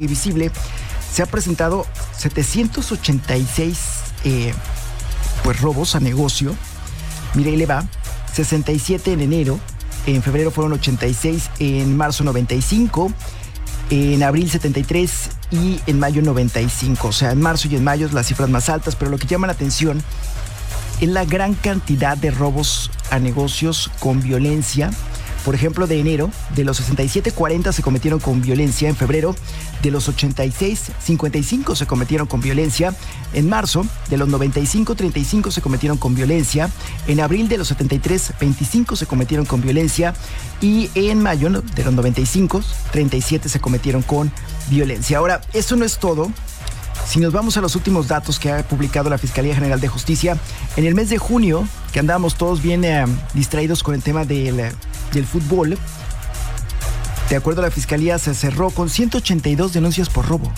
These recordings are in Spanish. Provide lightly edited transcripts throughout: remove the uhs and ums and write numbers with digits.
pública y visible, se ha presentado 786 robos a negocio. Mire, ahí le va. 67 en enero, en febrero fueron 86, en marzo 95, en abril 73 y en mayo 95. O sea, en marzo y en mayo las cifras más altas, pero lo que llama la atención es la gran cantidad de robos a negocios con violencia. Por ejemplo, de enero, de los 67, 40 se cometieron con violencia. En febrero, de los 86, 55 se cometieron con violencia. En marzo, de los 95, 35 se cometieron con violencia. En abril, de los 73, 25 se cometieron con violencia. Y en mayo, de los 95, 37 se cometieron con violencia. Ahora, eso no es todo. Si nos vamos a los últimos datos que ha publicado la Fiscalía General de Justicia, en el mes de junio, que andábamos todos bien distraídos con el tema del fútbol, de acuerdo a la Fiscalía, se cerró con 182 denuncias por robo.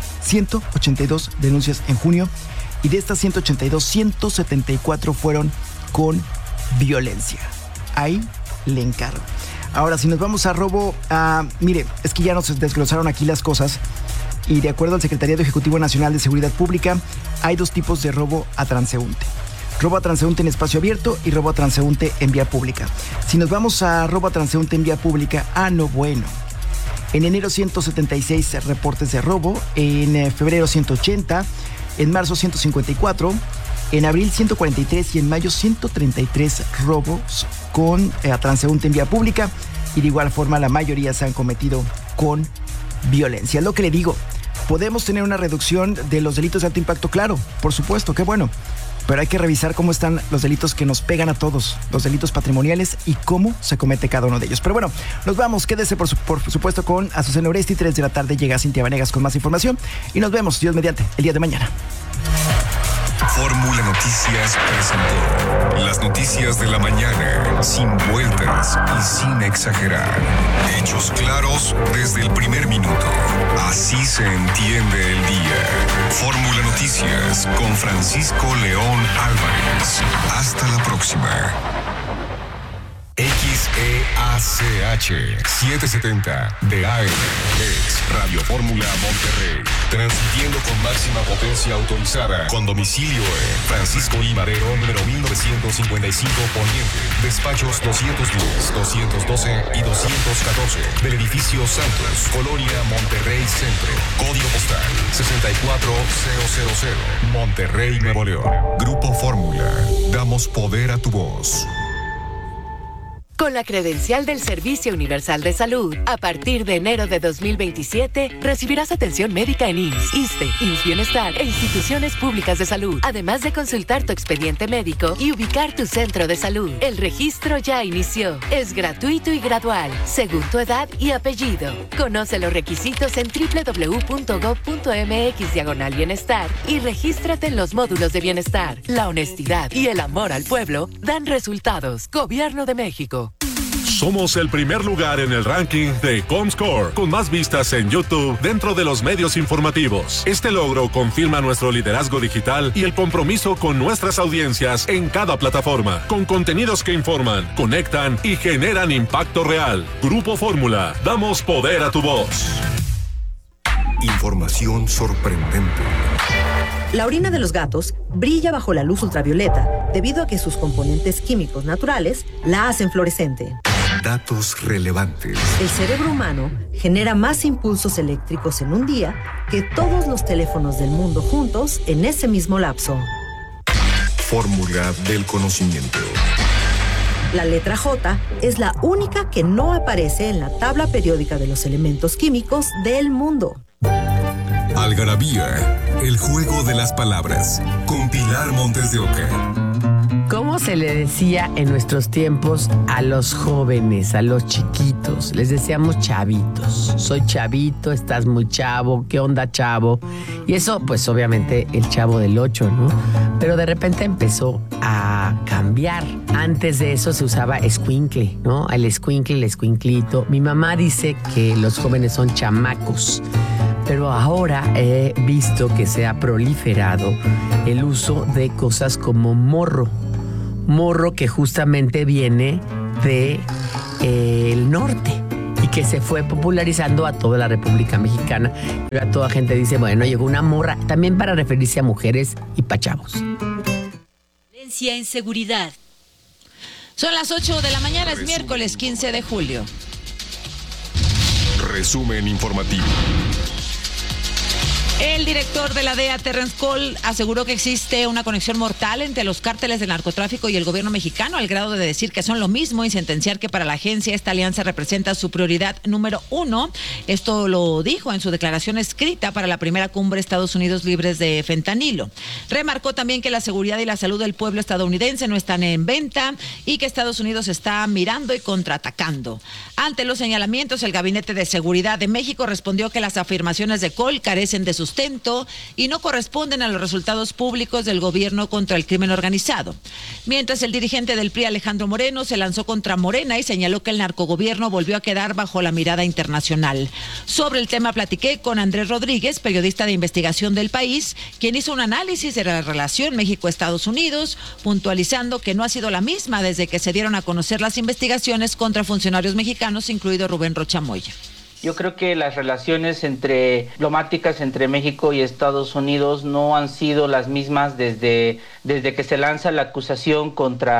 182 denuncias en junio, y de estas 182, 174 fueron con violencia. Ahí le encargo. Ahora, si nos vamos a robo, mire, es que ya nos desglosaron aquí las cosas. Y de acuerdo al Secretariado Ejecutivo Nacional de Seguridad Pública, hay dos tipos de robo a transeúnte. Robo a transeúnte en espacio abierto y robo a transeúnte en vía pública. Si nos vamos a robo a transeúnte en vía pública, bueno. En enero 176 reportes de robo, en febrero 180, en marzo 154, en abril 143 y en mayo 133 robos con transeúnte en vía pública. Y de igual forma la mayoría se han cometido con violencia. Es lo que le digo. Podemos tener una reducción de los delitos de alto impacto, claro, por supuesto, qué bueno. Pero hay que revisar cómo están los delitos que nos pegan a todos, los delitos patrimoniales y cómo se comete cada uno de ellos. Pero bueno, nos vamos. Quédese por supuesto con Azucena Oresti. 3 de la tarde llega Cintia Vanegas con más información. Y nos vemos, Dios mediante, el día de mañana. Fórmula Noticias presentó las noticias de la mañana, sin vueltas y sin exagerar. Hechos claros desde el primer minuto. Así se entiende el día. Fórmula Noticias con Francisco León Álvarez. Hasta la próxima. XEACH 770 de AM es Radio Fórmula Monterrey, transmitiendo con máxima potencia autorizada, con domicilio en Francisco I. Madero, número 1955 Poniente, despachos 210, 212 y 214 del edificio Santos, Colonia Monterrey Centro, código postal 64000, Monterrey, Nuevo León. Grupo Fórmula, damos poder a tu voz. Con la credencial del Servicio Universal de Salud, a partir de enero de 2027, recibirás atención médica en IMSS, ISSSTE, IMSS Bienestar e instituciones públicas de salud, además de consultar tu expediente médico y ubicar tu centro de salud. El registro ya inició. Es gratuito y gradual, según tu edad y apellido. Conoce los requisitos en www.gov.mx/bienestar y regístrate en los módulos de bienestar. La honestidad y el amor al pueblo dan resultados. Gobierno de México. Somos el primer lugar en el ranking de Comscore, con más vistas en YouTube dentro de los medios informativos. Este logro confirma nuestro liderazgo digital y el compromiso con nuestras audiencias en cada plataforma, con contenidos que informan, conectan y generan impacto real. Grupo Fórmula, damos poder a tu voz. Información sorprendente. La orina de los gatos brilla bajo la luz ultravioleta debido a que sus componentes químicos naturales la hacen fluorescente. Datos relevantes. El cerebro humano genera más impulsos eléctricos en un día que todos los teléfonos del mundo juntos en ese mismo lapso. Fórmula del conocimiento. La letra J es la única que no aparece en la tabla periódica de los elementos químicos del mundo. Algarabía, el juego de las palabras, con Pilar Montes de Oca. ¿Cómo se le decía en nuestros tiempos a los jóvenes, a los chiquitos? Les decíamos chavitos. Soy chavito, estás muy chavo, ¿qué onda, chavo? Y eso, pues obviamente el Chavo del 8, ¿no? Pero de repente empezó a cambiar. Antes de eso se usaba escuincle, ¿no? El escuincle, el escuinclito. Mi mamá dice que los jóvenes son chamacos. Pero ahora he visto que se ha proliferado el uso de cosas como morro. Morro que justamente viene del norte y que se fue popularizando a toda la República Mexicana. Ahora toda gente dice, bueno, llegó una morra, también para referirse a mujeres y pa' chavos. Violencia en seguridad. Son las 8 de la mañana, es miércoles 15 de julio. Resumen informativo. El director de la DEA, Terrence Cole, aseguró que existe una conexión mortal entre los cárteles del narcotráfico y el gobierno mexicano, al grado de decir que son lo mismo y sentenciar que para la agencia esta alianza representa su prioridad número 1. Esto lo dijo en su declaración escrita para la primera cumbre Estados Unidos libres de fentanilo. Remarcó también que la seguridad y la salud del pueblo estadounidense no están en venta y que Estados Unidos está mirando y contraatacando. Ante los señalamientos, el Gabinete de Seguridad de México respondió que las afirmaciones de Cole carecen de sustento y no corresponden a los resultados públicos del gobierno contra el crimen organizado. Mientras el dirigente del PRI, Alejandro Moreno, se lanzó contra Morena y señaló que el narcogobierno volvió a quedar bajo la mirada internacional. Sobre el tema platiqué con Andrés Rodríguez, periodista de investigación del País, quien hizo un análisis de la relación México-Estados Unidos, puntualizando que no ha sido la misma desde que se dieron a conocer las investigaciones contra funcionarios mexicanos, incluido Rubén Rocha Moya. Yo creo que las relaciones diplomáticas entre México y Estados Unidos no han sido las mismas desde que se lanza la acusación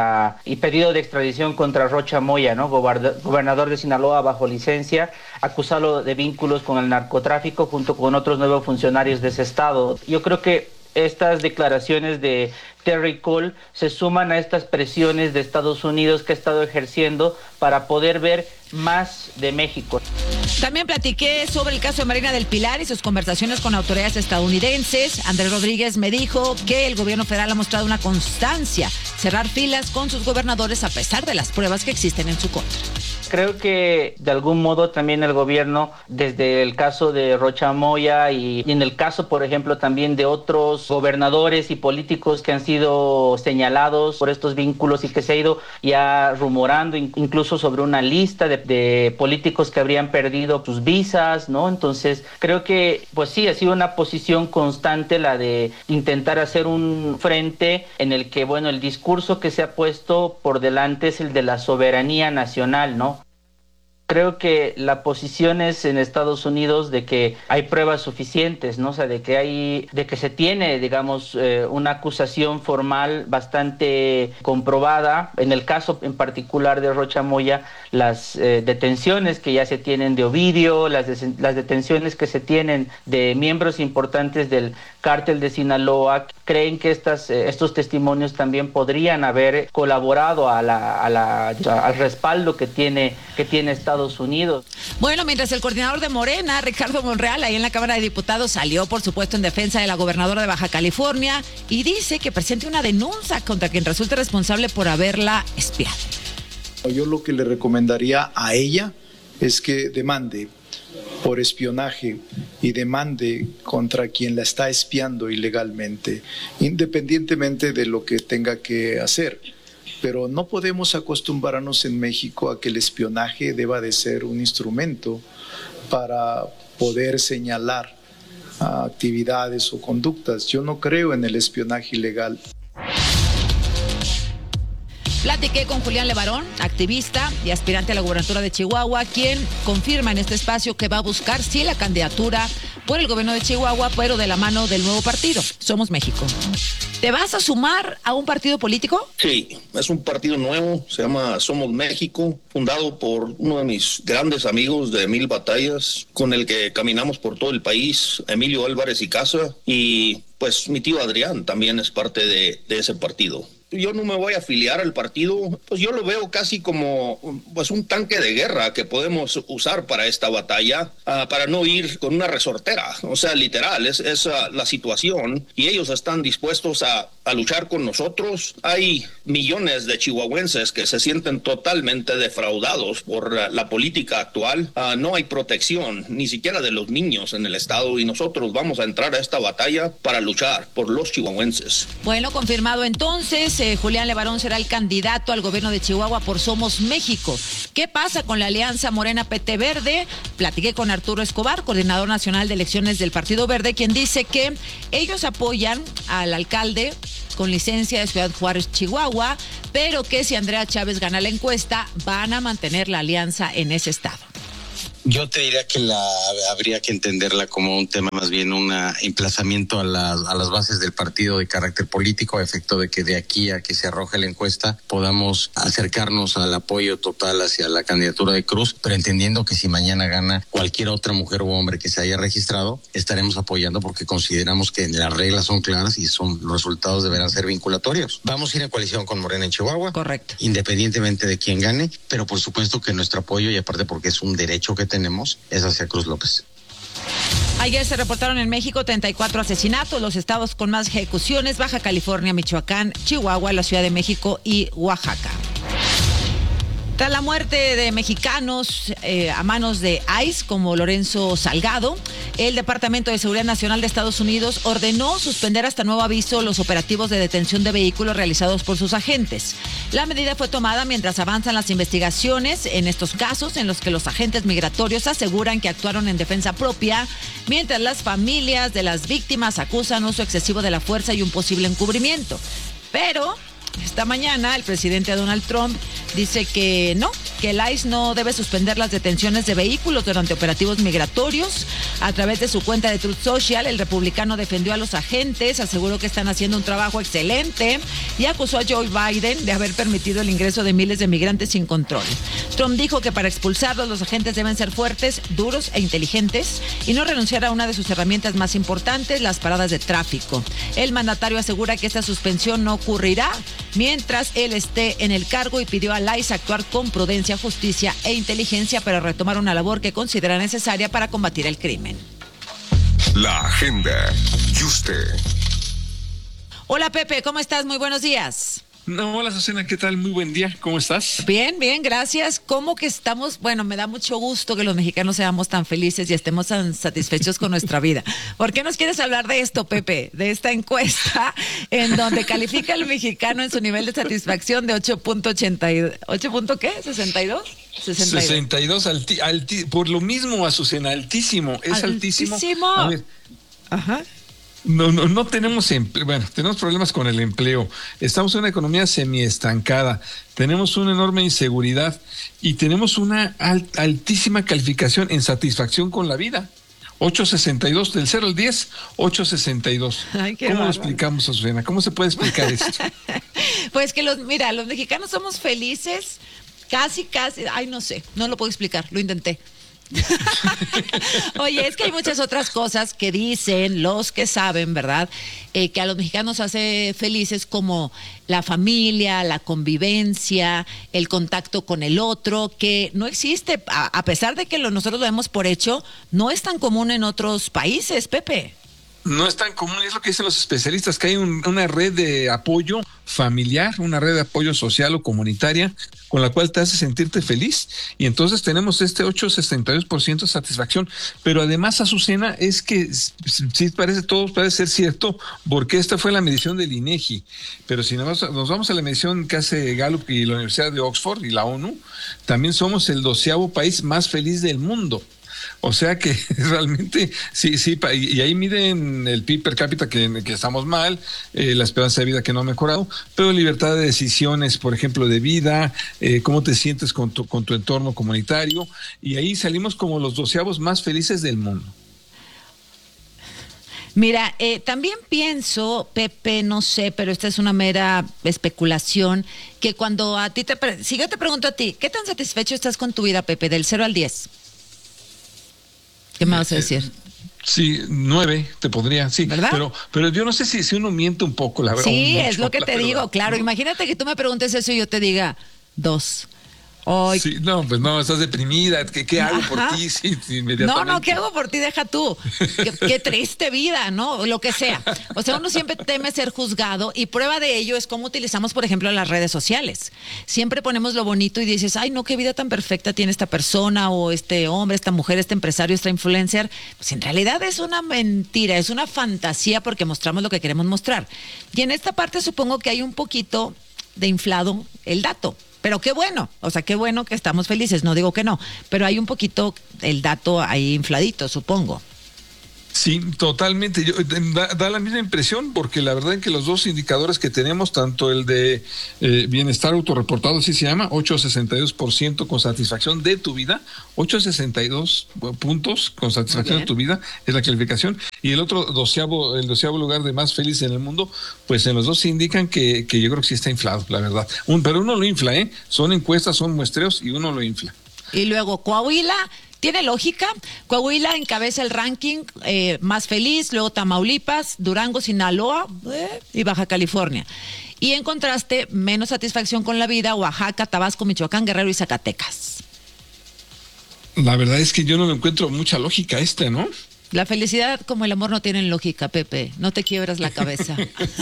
y pedido de extradición contra Rocha Moya, ¿no? Gobernador de Sinaloa bajo licencia, acusado de vínculos con el narcotráfico junto con otros 9 funcionarios de ese estado. Yo creo que estas declaraciones de Terry Cole se suman a estas presiones de Estados Unidos que ha estado ejerciendo para poder ver más de México. También platiqué sobre el caso de Marina del Pilar y sus conversaciones con autoridades estadounidenses. Andrés Rodríguez me dijo que el gobierno federal ha mostrado una constancia, cerrar filas con sus gobernadores a pesar de las pruebas que existen en su contra. Creo que de algún modo también el gobierno, desde el caso de Rocha Moya y en el caso, por ejemplo, también de otros gobernadores y políticos que han sido señalados por estos vínculos y que se ha ido ya rumorando incluso sobre una lista de políticos que habrían perdido sus visas, ¿no? Entonces, creo que, pues sí, ha sido una posición constante la de intentar hacer un frente en el que, bueno, el discurso que se ha puesto por delante es el de la soberanía nacional, ¿no? Creo que la posición es en Estados Unidos de que hay pruebas suficientes, ¿no? O sea, de que se tiene, digamos, una acusación formal bastante comprobada. En el caso en particular de Rocha Moya, las detenciones que ya se tienen de Ovidio, las detenciones que se tienen de miembros importantes del cártel de Sinaloa, creen que estos testimonios también podrían haber colaborado al respaldo que tiene Estados Unidos. Bueno, mientras el coordinador de Morena, Ricardo Monreal, ahí en la Cámara de Diputados, salió, por supuesto, en defensa de la gobernadora de Baja California y dice que presente una denuncia contra quien resulte responsable por haberla espiado. Yo lo que le recomendaría a ella es que demande por espionaje y demande contra quien la está espiando ilegalmente, independientemente de lo que tenga que hacer. Pero no podemos acostumbrarnos en México a que el espionaje deba de ser un instrumento para poder señalar actividades o conductas. Yo no creo en el espionaje ilegal. Platiqué con Julián Levarón, activista y aspirante a la gubernatura de Chihuahua, quien confirma en este espacio que va a buscar sí la candidatura por el gobierno de Chihuahua, pero de la mano del nuevo partido, Somos México. ¿Te vas a sumar a un partido político? Sí, es un partido nuevo, se llama Somos México, fundado por uno de mis grandes amigos de 1000 batallas, con el que caminamos por todo el país, Emilio Álvarez y Casa, y pues mi tío Adrián también es parte de ese partido. Yo no me voy a afiliar al partido, pues yo lo veo casi como pues un tanque de guerra que podemos usar para esta batalla, para no ir con una resortera, o sea, literal, es la situación y ellos están dispuestos a luchar con nosotros. Hay millones de chihuahuenses que se sienten totalmente defraudados por la política actual, no hay protección ni siquiera de los niños en el estado y nosotros vamos a entrar a esta batalla para luchar por los chihuahuenses. Bueno, confirmado entonces. Julián Levarón será el candidato al gobierno de Chihuahua por Somos México. ¿Qué pasa con la alianza Morena-PT Verde? Platiqué con Arturo Escobar, coordinador nacional de elecciones del Partido Verde, quien dice que ellos apoyan al alcalde con licencia de Ciudad Juárez, Chihuahua, pero que si Andrea Chávez gana la encuesta, van a mantener la alianza en ese estado. Yo te diría que habría que entenderla como un tema, más bien un emplazamiento a las bases del partido de carácter político, a efecto de que de aquí a que se arroje la encuesta podamos acercarnos al apoyo total hacia la candidatura de Cruz, pero entendiendo que si mañana gana cualquier otra mujer o hombre que se haya registrado, estaremos apoyando porque consideramos que las reglas son claras y los resultados deberán ser vinculatorios. Vamos a ir en coalición con Morena en Chihuahua. Correcto. Independientemente de quién gane, pero por supuesto que nuestro apoyo, y aparte porque es un derecho que tenemos, es hacia Cruz López. Ayer se reportaron en México 34 asesinatos, los estados con más ejecuciones: Baja California, Michoacán, Chihuahua, la Ciudad de México y Oaxaca. Tras la muerte de mexicanos a manos de ICE, como Lorenzo Salgado, el Departamento de Seguridad Nacional de Estados Unidos ordenó suspender hasta nuevo aviso los operativos de detención de vehículos realizados por sus agentes. La medida fue tomada mientras avanzan las investigaciones en estos casos, en los que los agentes migratorios aseguran que actuaron en defensa propia, mientras las familias de las víctimas acusan uso excesivo de la fuerza y un posible encubrimiento. Pero esta mañana el presidente Donald Trump dice que el ICE no debe suspender las detenciones de vehículos durante operativos migratorios. A través de su cuenta de Truth Social, el republicano defendió a los agentes, aseguró que están haciendo un trabajo excelente y acusó a Joe Biden de haber permitido el ingreso de miles de migrantes sin control. Trump dijo que para expulsarlos, los agentes deben ser fuertes, duros e inteligentes y no renunciar a una de sus herramientas más importantes, las paradas de tráfico. El mandatario asegura que esta suspensión no ocurrirá mientras él esté en el cargo y pidió al ICE actuar con prudencia, justicia e inteligencia para retomar una labor que considera necesaria para combatir el crimen. La agenda. Y usted. Hola Pepe, ¿cómo estás? Muy buenos días. No, hola Susana, ¿qué tal? Muy buen día, ¿cómo estás? Bien, gracias. ¿Cómo que estamos? Bueno, me da mucho gusto que los mexicanos seamos tan felices y estemos tan satisfechos con nuestra vida. ¿Por qué nos quieres hablar de esto, Pepe? De esta encuesta en donde califica el mexicano en su nivel de satisfacción de 8.82. ¿8. qué? ¿62? 62, por lo mismo, Azucena, altísimo. Es altísimo. A ver. Ajá. No tenemos empleo. Bueno, tenemos problemas con el empleo. Estamos en una economía semiestancada. Tenemos una enorme inseguridad y tenemos una altísima calificación en satisfacción con la vida. 8.62, del 0 al 10, 8.62. Ay, qué ¿Cómo bárbaro lo explicamos, Azucena? ¿Cómo se puede explicar esto? Pues que los mexicanos somos felices, casi, ay, no sé, no lo puedo explicar, lo intenté. Oye, es que hay muchas otras cosas que dicen los que saben, ¿verdad? Que a los mexicanos hace felices, como la familia, la convivencia, el contacto con el otro, que no existe, a pesar de que nosotros lo demos por hecho, no es tan común en otros países, Pepe. No es tan común, es lo que dicen los especialistas, que hay una red de apoyo familiar, una red de apoyo social o comunitaria con la cual te hace sentirte feliz. Y entonces tenemos este 8.62% de satisfacción. Pero además, Azucena, es que sí parece ser cierto, porque esta fue la medición del INEGI. Pero si nos vamos a la medición que hace Gallup y la Universidad de Oxford y la ONU, también somos el 12º país más feliz del mundo. O sea que realmente sí, y ahí miden el PIB per cápita que estamos mal, la esperanza de vida que no ha mejorado, pero libertad de decisiones, por ejemplo, de vida, cómo te sientes con tu entorno comunitario, y ahí salimos como los 12º más felices del mundo. Mira, también pienso, Pepe, no sé, pero esta es una mera especulación, que cuando a ti si yo te pregunto a ti, ¿qué tan satisfecho estás con tu vida, Pepe, del 0 al 10? ¿Qué me vas a decir? Sí, 9 te podría, sí. ¿Verdad? Pero yo no sé si uno miente un poco, la verdad. Sí, es lo que te digo, claro. Imagínate que tú me preguntes eso y yo te diga 2. Sí, no, pues no, estás deprimida. ¿Qué hago por ti? Sí, inmediatamente. No, ¿qué hago por ti? Deja tú. Qué triste vida, ¿no? Lo que sea. O sea, uno siempre teme ser juzgado, y prueba de ello es cómo utilizamos, por ejemplo, las redes sociales. Siempre ponemos lo bonito y dices, ay, no, qué vida tan perfecta tiene esta persona, o este hombre, esta mujer, este empresario, esta influencer. Pues en realidad es una mentira, es una fantasía, porque mostramos lo que queremos mostrar. Y en esta parte supongo que hay un poquito de inflado el dato. Pero qué bueno, o sea, qué bueno que estamos felices, no digo que no, pero hay un poquito el dato ahí infladito, supongo. Sí, totalmente. Da la misma impresión, porque la verdad es que los dos indicadores que tenemos, tanto el de bienestar autorreportado, así se llama, 8.62% con satisfacción de tu vida, 8.62 puntos con satisfacción de tu vida es la calificación, y el otro el 12º lugar de más feliz en el mundo, pues en los dos indican que yo creo que sí está inflado, la verdad. Pero uno lo infla, son encuestas, son muestreos y uno lo infla. Y luego Coahuila. Tiene lógica. Coahuila encabeza el ranking más feliz, luego Tamaulipas, Durango, Sinaloa y Baja California. Y en contraste, menos satisfacción con la vida, Oaxaca, Tabasco, Michoacán, Guerrero y Zacatecas. La verdad es que yo no le encuentro mucha lógica a ¿no? La felicidad como el amor no tienen lógica, Pepe. No te quiebras la cabeza.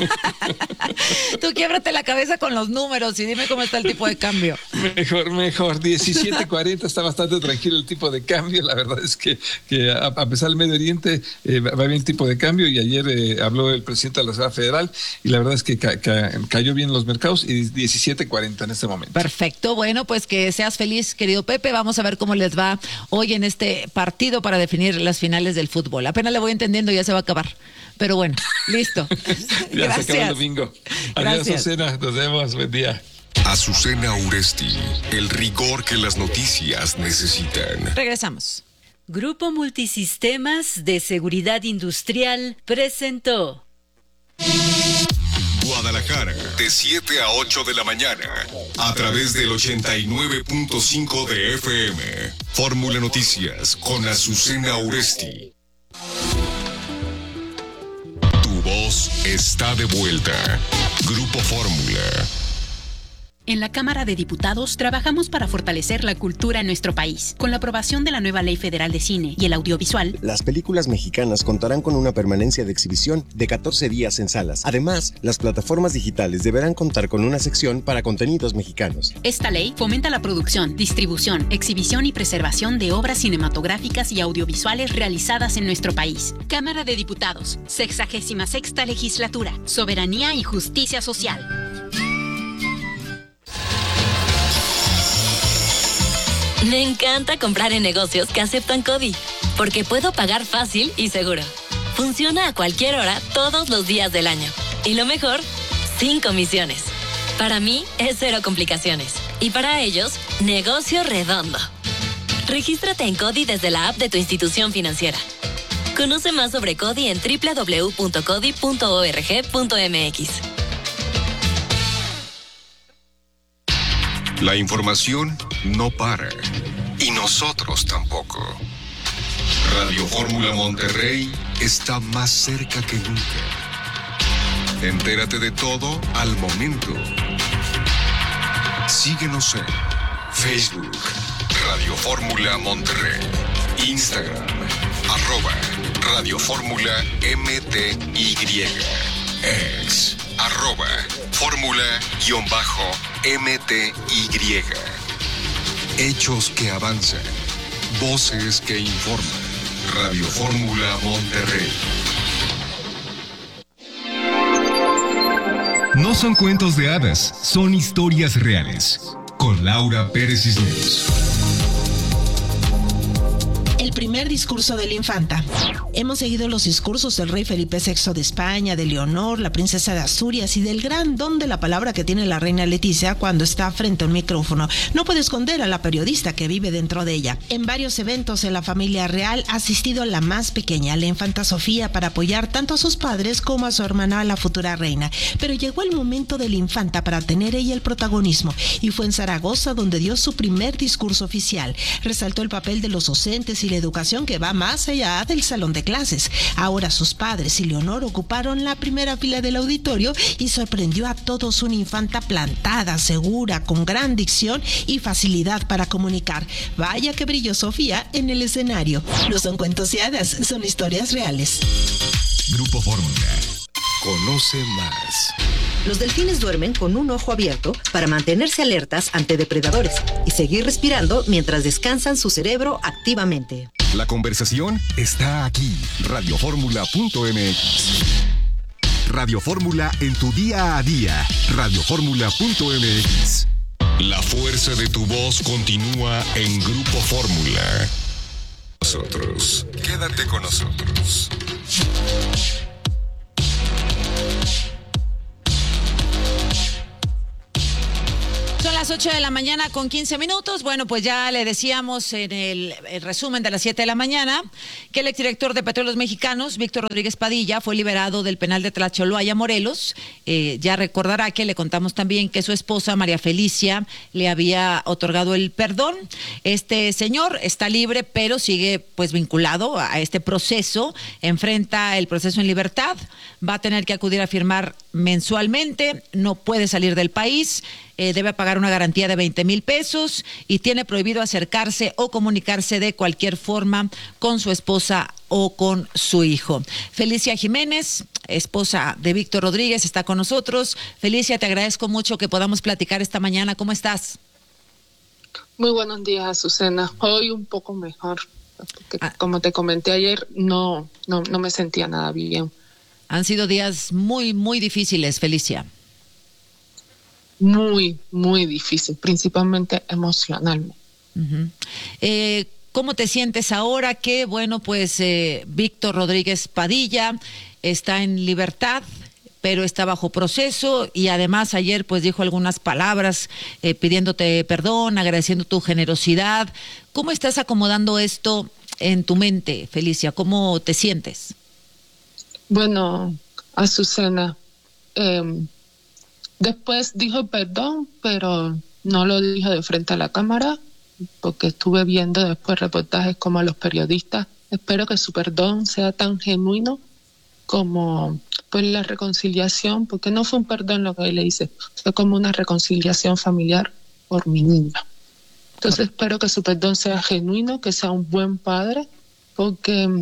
Tú quiebrate la cabeza con los números y dime cómo está el tipo de cambio. Mejor. 17.40 está bastante tranquilo el tipo de cambio. La verdad es que a pesar del Medio Oriente va bien el tipo de cambio, y ayer habló el presidente de la Reserva Federal y la verdad es que cayó bien los mercados, y 17.40 en este momento. Perfecto. Bueno, pues que seas feliz, querido Pepe. Vamos a ver cómo les va hoy en este partido para definir las finales del fútbol. Apenas le voy entendiendo, ya se va a acabar. Pero bueno, listo. Ya Gracias. se acaba el domingo. Adiós, Azucena. Nos vemos. Buen día. Azucena Uresti, el rigor que las noticias necesitan. Regresamos. Grupo Multisistemas de Seguridad Industrial presentó Guadalajara, de 7 a 8 de la mañana, a través del 89.5 de FM. Fórmula Noticias con Azucena Uresti. Tu voz está de vuelta. Grupo Fórmula. En la Cámara de Diputados trabajamos para fortalecer la cultura en nuestro país. Con la aprobación de la nueva Ley Federal de Cine y el Audiovisual, las películas mexicanas contarán con una permanencia de exhibición de 14 días en salas. Además, las plataformas digitales deberán contar con una sección para contenidos mexicanos. Esta ley fomenta la producción, distribución, exhibición y preservación de obras cinematográficas y audiovisuales realizadas en nuestro país. Cámara de Diputados, 66ª Legislatura, Soberanía y Justicia Social. Me encanta comprar en negocios que aceptan CODI, porque puedo pagar fácil y seguro. Funciona a cualquier hora, todos los días del año. Y lo mejor, sin comisiones. Para mí, es cero complicaciones. Y para ellos, negocio redondo. Regístrate en CODI desde la app de tu institución financiera. Conoce más sobre CODI en www.codi.org.mx. La información no para, y nosotros tampoco. Radio Fórmula Monterrey está más cerca que nunca. Entérate de todo al momento. Síguenos en Facebook, Radio Fórmula Monterrey, Instagram, @Radio Fórmula MTY, X, @Fórmula_MTY. Hechos que avanzan, voces que informan. Radio Fórmula Monterrey. No son cuentos de hadas, son historias reales. Con Laura Pérez Cisneros. El primer discurso de la infanta. Hemos seguido los discursos del rey Felipe VI de España, de Leonor, la princesa de Asturias y del gran don de la palabra que tiene la reina Leticia cuando está frente a un micrófono. No puede esconder a la periodista que vive dentro de ella. En varios eventos en la familia real ha asistido la más pequeña, la infanta Sofía, para apoyar tanto a sus padres como a su hermana, la futura reina. Pero llegó el momento de la infanta para tener ella el protagonismo, y fue en Zaragoza donde dio su primer discurso oficial. Resaltó el papel de los docentes y la educación que va más allá del salón de clases. Ahora sus padres y Leonor ocuparon la primera fila del auditorio y sorprendió a todos una infanta plantada, segura, con gran dicción y facilidad para comunicar. Vaya que brilló Sofía en el escenario. No son cuentos y hadas, son historias reales. Grupo Fórmula. Conoce más. Los delfines duermen con un ojo abierto para mantenerse alertas ante depredadores y seguir respirando mientras descansan su cerebro activamente. La conversación está aquí. Radioformula.mx. Radio Fórmula en tu día a día. Radioformula.mx. La fuerza de tu voz continúa en Grupo Fórmula. Nosotros. Quédate con nosotros. las 8 de la mañana con 15 minutos. Bueno, pues ya le decíamos en el resumen de las 7 de la mañana que el exdirector de Petróleos Mexicanos, Víctor Rodríguez Padilla, fue liberado del penal de Tlacholoaya, Morelos. Ya recordará que le contamos también que su esposa, María Felicia, le había otorgado el perdón. Este señor está libre, pero sigue pues vinculado a este proceso. Enfrenta el proceso en libertad. Va a tener que acudir a firmar mensualmente. No puede salir del país. Debe pagar una garantía de 20,000 pesos y tiene prohibido acercarse o comunicarse de cualquier forma con su esposa o con su hijo. Felicia Jiménez, esposa de Víctor Rodríguez, está con nosotros. Felicia, te agradezco mucho que podamos platicar esta mañana. ¿Cómo estás? Muy buenos días, Azucena. Hoy un poco mejor, porque como te comenté ayer, no me sentía nada bien. Han sido días muy, muy difíciles, Felicia. Muy, muy difícil, principalmente emocionalmente. Uh-huh. ¿Cómo te sientes ahora que, bueno, pues Víctor Rodríguez Padilla está en libertad, pero está bajo proceso y además ayer pues dijo algunas palabras pidiéndote perdón, agradeciendo tu generosidad? ¿Cómo estás acomodando esto en tu mente, Felicia? ¿Cómo te sientes? Bueno, Azucena, después dijo perdón, pero no lo dijo de frente a la cámara, porque estuve viendo después reportajes como a los periodistas. Espero que su perdón sea tan genuino como pues la reconciliación, porque no fue un perdón lo que le hice, fue como una reconciliación familiar por mi niña. Entonces espero que su perdón sea genuino, que sea un buen padre, porque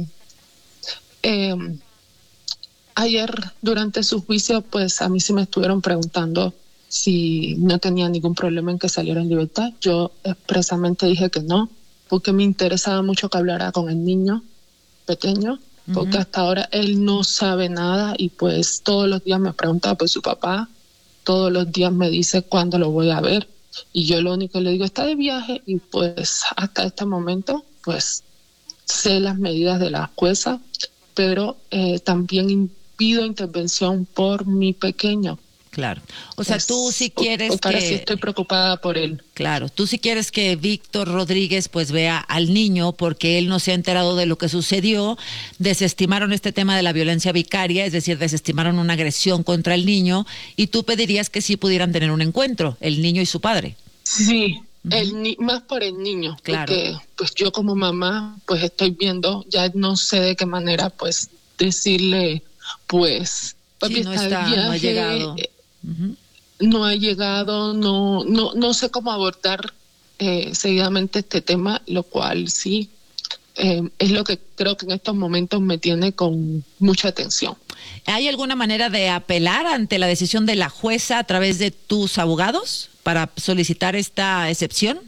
ayer durante su juicio, pues a mí sí me estuvieron preguntando si no tenía ningún problema en que saliera en libertad. Yo expresamente dije que no, porque me interesaba mucho que hablara con el niño pequeño, porque hasta ahora él no sabe nada y pues todos los días me preguntaba por su papá, todos los días me dice cuándo lo voy a ver y yo lo único que le digo está de viaje y pues hasta este momento pues sé las medidas de la jueza, pero también pido intervención por mi pequeño. Claro. O sea, tú sí quieres que... sí estoy preocupada por él. Claro, tú sí quieres que Víctor Rodríguez pues vea al niño porque él no se ha enterado de lo que sucedió. Desestimaron este tema de la violencia vicaria, es decir, desestimaron una agresión contra el niño y tú pedirías que sí pudieran tener un encuentro, el niño y su padre. Sí, más por el niño. Claro. Porque pues yo como mamá pues estoy viendo, ya no sé de qué manera pues decirle pues papi sí, no está de viaje, no ha llegado. No ha llegado, no sé cómo abordar seguidamente este tema, lo cual sí es lo que creo que en estos momentos me tiene con mucha atención. ¿Hay alguna manera de apelar ante la decisión de la jueza a través de tus abogados para solicitar esta excepción?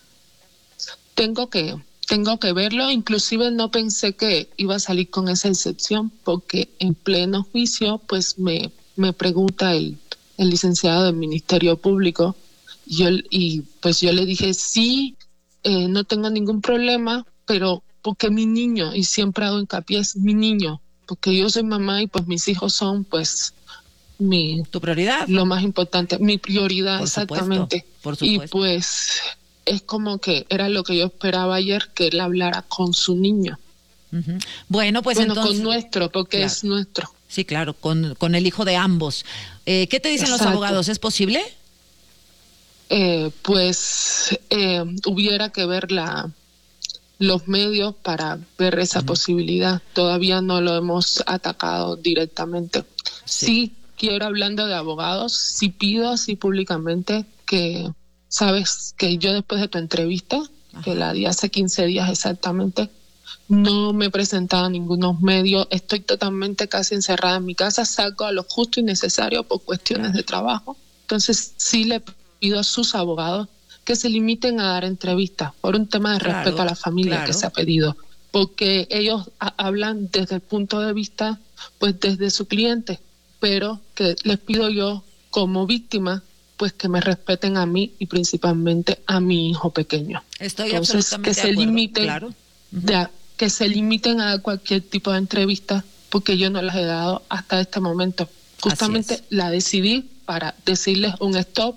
Tengo que verlo, inclusive no pensé que iba a salir con esa excepción, porque en pleno juicio pues me pregunta el licenciado del Ministerio Público y pues yo le dije sí, no tengo ningún problema, pero porque mi niño, y siempre hago hincapié, es mi niño, porque yo soy mamá y pues mis hijos son pues tu prioridad, lo más importante, mi prioridad. Por exactamente, supuesto, por supuesto. Y pues es como que era lo que yo esperaba ayer, que él hablara con su niño. Uh-huh. Bueno, pues entonces... con nuestro, porque claro, es nuestro. Sí, claro, con el hijo de ambos. ¿Qué te dicen Exacto. Los abogados? ¿Es posible? Hubiera que ver los medios para ver esa posibilidad. Todavía no lo hemos atacado directamente. Sí quiero, hablando de abogados, sí pido así públicamente que, sabes, que yo después de tu entrevista, que la di hace 15 días exactamente, no me he presentado a ningunos medios, estoy totalmente casi encerrada en mi casa, salgo a lo justo y necesario por cuestiones de trabajo. Entonces sí le pido a sus abogados que se limiten a dar entrevistas por un tema de respeto a la familia que se ha pedido, porque ellos hablan desde el punto de vista, pues desde su cliente, pero que les pido yo como víctima, pues que me respeten a mí y principalmente a mi hijo pequeño. Estoy Entonces, absolutamente que de acuerdo. Limiten, claro. Que se limiten a dar cualquier tipo de entrevista, porque yo no las he dado hasta este momento. Justamente la decidí para decirles un stop,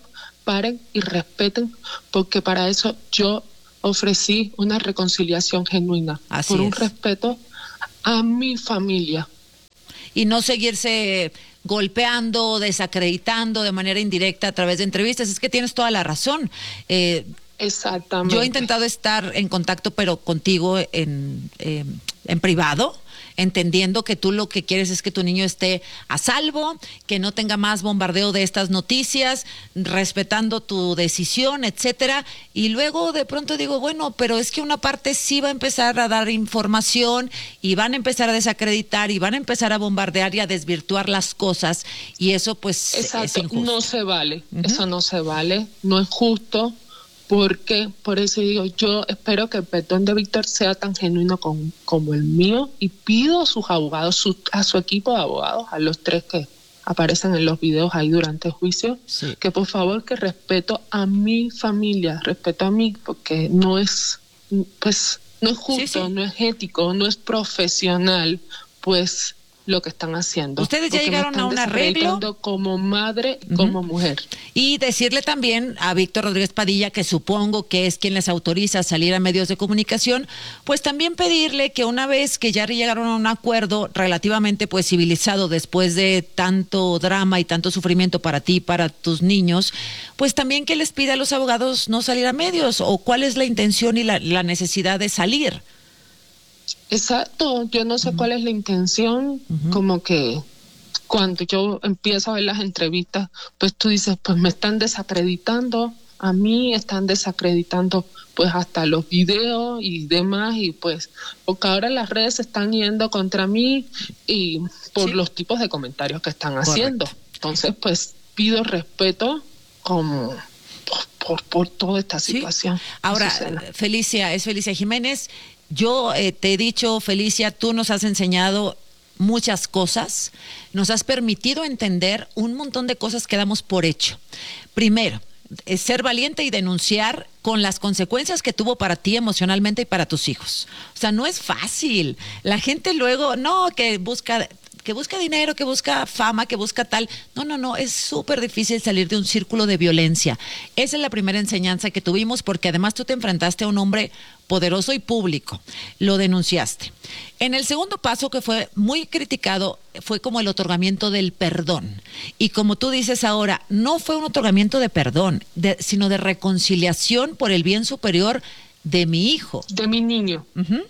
paren y respeten, porque para eso yo ofrecí una reconciliación genuina, por un respeto a mi familia. Y no seguirse golpeando, desacreditando de manera indirecta a través de entrevistas. Es que tienes toda la razón. Exactamente. Yo he intentado estar en contacto, pero contigo en privado, entendiendo que tú lo que quieres es que tu niño esté a salvo, que no tenga más bombardeo de estas noticias, respetando tu decisión, etcétera. Y luego de pronto digo, bueno, pero es que una parte sí va a empezar a dar información y van a empezar a desacreditar y van a empezar a bombardear y a desvirtuar las cosas, y eso pues es injusto. No se vale, eso no se vale, no es justo. Porque, por eso digo, yo espero que el perdón de Víctor sea tan genuino como el mío, y pido a sus abogados, a su equipo de abogados, a los 3 que aparecen en los videos ahí durante el juicio, que por favor que respeto a mi familia, respeto a mí, porque no es justo, no es ético, no es profesional, pues lo que están haciendo. Ustedes ya llegaron a un arreglo como madre, como mujer. Y decirle también a Víctor Rodríguez Padilla, que supongo que es quien les autoriza a salir a medios de comunicación, pues también pedirle que una vez que ya llegaron a un acuerdo relativamente pues civilizado después de tanto drama y tanto sufrimiento para ti y para tus niños, pues también que les pida a los abogados no salir a medios, o cuál es la intención y la necesidad de salir. Exacto, yo no sé cuál es la intención, como que cuando yo empiezo a ver las entrevistas, pues tú dices, pues me están desacreditando a mí, están desacreditando pues hasta los videos y demás, y pues porque ahora las redes se están yendo contra mí y por los tipos de comentarios que están haciendo. Entonces pues pido respeto como por toda esta situación. Ahora, Felicia Jiménez. Yo te he dicho, Felicia, tú nos has enseñado muchas cosas, nos has permitido entender un montón de cosas que damos por hecho. Primero, es ser valiente y denunciar con las consecuencias que tuvo para ti emocionalmente y para tus hijos. O sea, no es fácil. La gente luego, que busca dinero, que busca fama, que busca tal. No, es súper difícil salir de un círculo de violencia. Esa es la primera enseñanza que tuvimos, porque además tú te enfrentaste a un hombre poderoso y público, lo denunciaste. En el segundo paso, que fue muy criticado, fue como el otorgamiento del perdón. Y como tú dices ahora, no fue un otorgamiento de perdón, sino de reconciliación por el bien superior de mi hijo. De mi niño.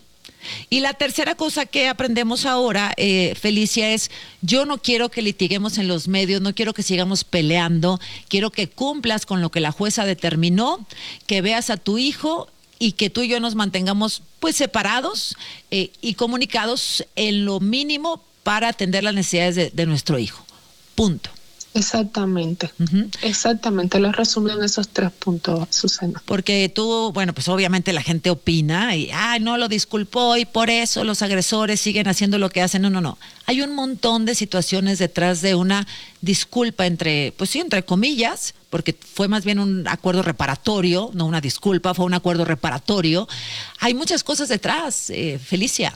Y la tercera cosa que aprendemos ahora, Felicia, es: yo no quiero que litiguemos en los medios, no quiero que sigamos peleando, quiero que cumplas con lo que la jueza determinó, que veas a tu hijo y que tú y yo nos mantengamos pues separados y comunicados en lo mínimo para atender las necesidades de nuestro hijo. Punto. Exactamente, exactamente, lo resumen en esos 3 puntos, Susana. Porque tú, bueno, pues obviamente la gente opina y, no lo disculpó y por eso los agresores siguen haciendo lo que hacen. No. Hay un montón de situaciones detrás de una disculpa entre comillas, porque fue más bien un acuerdo reparatorio, no una disculpa, fue un acuerdo reparatorio. Hay muchas cosas detrás, Felicia.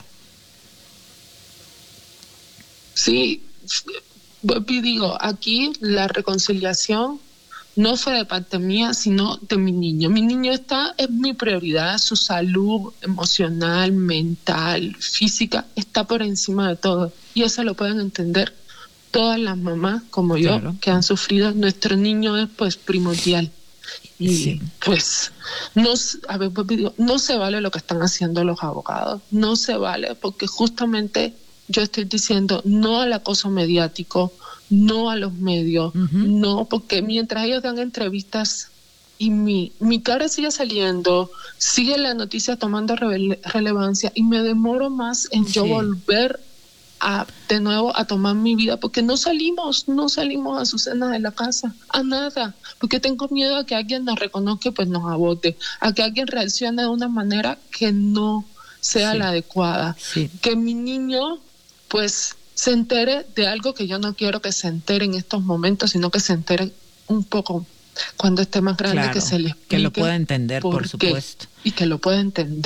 Sí. Y digo, aquí la reconciliación no fue de parte mía, sino de mi niño. Mi niño es mi prioridad, su salud emocional, mental, física, está por encima de todo. Y eso lo pueden entender todas las mamás como yo, que han sufrido. Nuestro niño es pues primordial. Y pues, no se vale lo que están haciendo los abogados, no se vale, porque justamente yo estoy diciendo no al acoso mediático, no a los medios, no, porque mientras ellos dan entrevistas y mi cara sigue saliendo, sigue la noticia tomando relevancia y me demoro más en yo volver de nuevo a tomar mi vida, porque no salimos a Susana de la casa, a nada, porque tengo miedo a que alguien nos reconozca y pues nos aborte, a que alguien reaccione de una manera que no sea la adecuada, que mi niño pues se entere de algo que yo no quiero que se entere en estos momentos, sino que se entere un poco cuando esté más grande, que se le explique, que lo pueda entender, por supuesto. Y que lo pueda entender.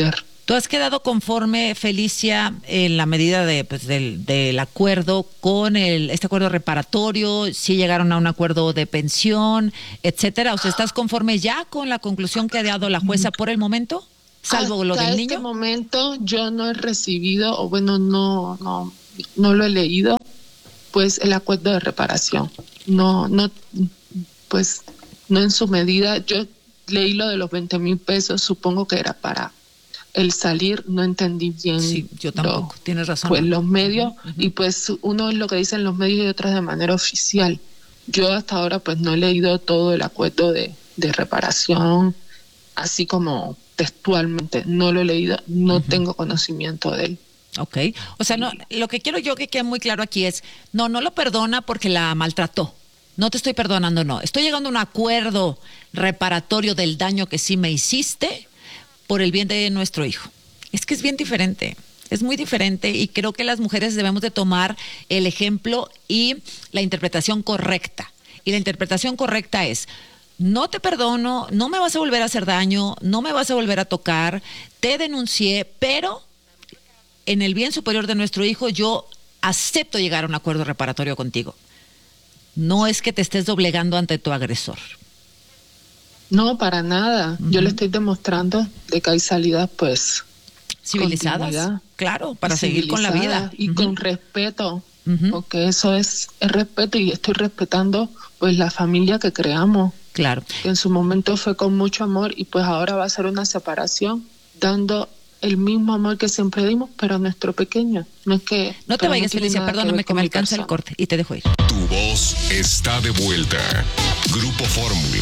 ¿Tú has quedado conforme, Felicia, en la medida del acuerdo con este acuerdo reparatorio? ¿Si llegaron a un acuerdo de pensión, etcétera? O sea, ¿estás conforme ya con la conclusión que ha dado la jueza por el momento? Salvo lo del niño. Hasta este momento yo no he recibido, o bueno, no lo he leído, pues el acuerdo de reparación. No, pues no en su medida. Yo leí lo de los 20,000 pesos, supongo que era para el salir, no entendí bien. Sí, yo tampoco, tienes razón. Pues los medios, y pues uno es lo que dicen los medios y otras de manera oficial. Yo hasta ahora pues no he leído todo el acuerdo de reparación, así como textualmente, no lo he leído, no tengo conocimiento de él. Ok, o sea, no, lo que quiero yo que quede muy claro aquí es, no lo perdona porque la maltrató. No te estoy perdonando, no. Estoy llegando a un acuerdo reparatorio del daño que sí me hiciste por el bien de nuestro hijo. Es que es bien diferente, es muy diferente, y creo que las mujeres debemos de tomar el ejemplo y la interpretación correcta. Y la interpretación correcta es: no te perdono, no me vas a volver a hacer daño, no me vas a volver a tocar, te denuncié, pero en el bien superior de nuestro hijo yo acepto llegar a un acuerdo reparatorio contigo. No es que te estés doblegando ante tu agresor. No, para nada. Yo le estoy demostrando de que hay salidas, pues, civilizadas, claro, para seguir con la vida. Y con respeto, porque eso es el respeto, y estoy respetando, pues, la familia que creamos. Claro. Que en su momento fue con mucho amor, y pues ahora va a ser una separación, dando el mismo amor que siempre dimos, pero a nuestro pequeño. No es que... No te vayas, Felicia, perdóname que me alcanza el corte y te dejo ir. Tu voz está de vuelta. Grupo Fórmula.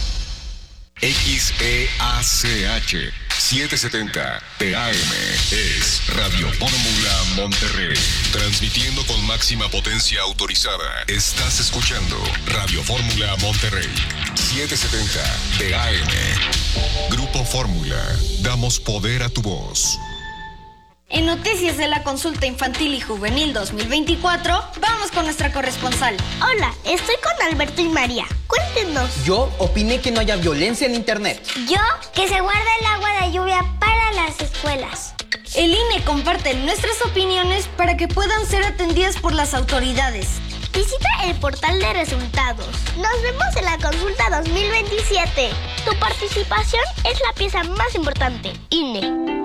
XEACH 770 TAM es Radio Fórmula Monterrey. Transmitiendo con máxima potencia autorizada. Estás escuchando Radio Fórmula Monterrey 770 TAM. Grupo Fórmula. Damos poder a tu voz. En noticias de la consulta infantil y juvenil 2024, vamos con nuestra corresponsal. Hola, estoy con Alberto y María. Cuéntenos. Yo opiné que no haya violencia en internet. Yo, que se guarde el agua de lluvia para las escuelas. El INE comparte nuestras opiniones para que puedan ser atendidas por las autoridades. Visita el portal de resultados. Nos vemos en la consulta 2027. Tu participación es la pieza más importante. INE.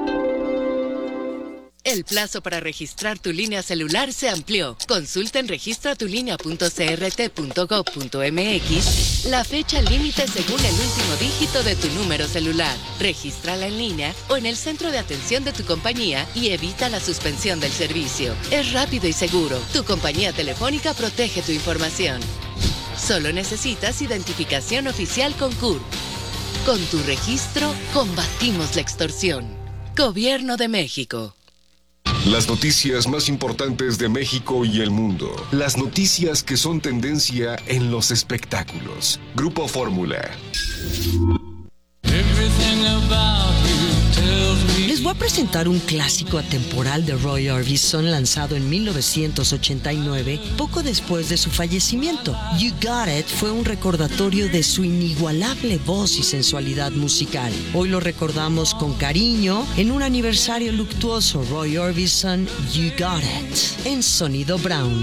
El plazo para registrar tu línea celular se amplió. Consulta en registratulinea.crt.gov.mx la fecha límite según el último dígito de tu número celular. Regístrala en línea o en el centro de atención de tu compañía y evita la suspensión del servicio. Es rápido y seguro. Tu compañía telefónica protege tu información. Solo necesitas identificación oficial con CURP. Con tu registro, combatimos la extorsión. Gobierno de México. Las noticias más importantes de México y el mundo. Las noticias que son tendencia en los espectáculos. Grupo Fórmula. Les voy a presentar un clásico atemporal de Roy Orbison lanzado en 1989, poco después de su fallecimiento. You Got It fue un recordatorio de su inigualable voz y sensualidad musical. Hoy lo recordamos con cariño en un aniversario luctuoso. Roy Orbison, You Got It, en Sonido Brown.